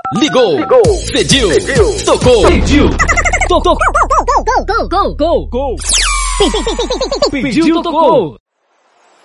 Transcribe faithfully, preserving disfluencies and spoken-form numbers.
Ligou. Ligou. Pediu. Pediu. Tocou. Pediu. Tocou. Gol, gol, gol, gol, gol, gol. Pediu, tocou.